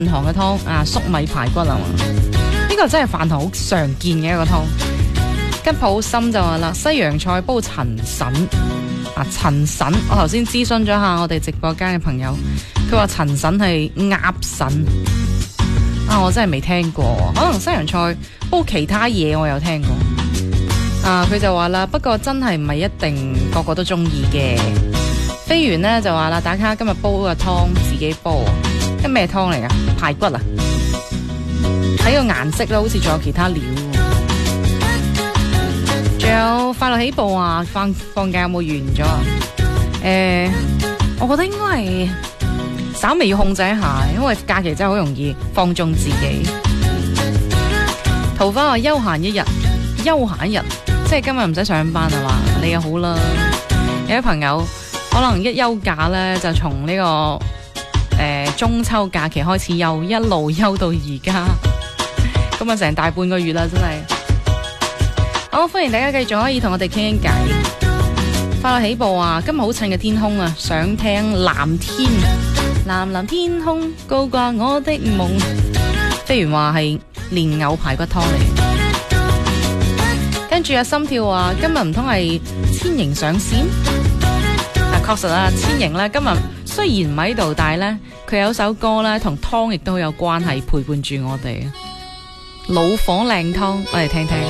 堂嘅湯啊，粟米排骨啊嘛，呢個真係飯堂好常見嘅一個湯。跟普心就話啦，西洋菜煲陳腎啊，陳腎我頭先諮詢咗下我哋直播間嘅朋友，佢話陳腎係鴨腎啊，我真係未聽過，可能西洋菜煲其他嘢我有聽過啊。佢就話啦，不過真係唔係一定個個都中意嘅。飛完呢就話啦，大家今日煲個湯自己煲，係咩湯嚟噶？排骨啊，睇個顏色啦，好似仲有其他料。仲有快樂起步啊，放假有冇完咗啊？我覺得應該係稍微要控制一下，因為假期真係好容易放縱自己。桃花話休閒一日，即係今日唔使上班啊嘛，你又好啦。有啲朋友可能一休假呢，就從呢個中秋假期開始休，一路休到而家，咁啊成大半個月啦，真係。好，歡迎大家繼續可以同我哋傾偈。快樂起步啊，今日好襯嘅天空啊，想聽藍天，藍藍天空高掛我的夢。飛員話係蓮藕排骨湯嚟。跟住心跳話今日唔通係千瑩上線？確實啊，千瑩咧今日雖然唔喺度，但係咧佢有首歌咧同湯亦都好有關係，陪伴住我哋。老火靚湯，我哋聽聽。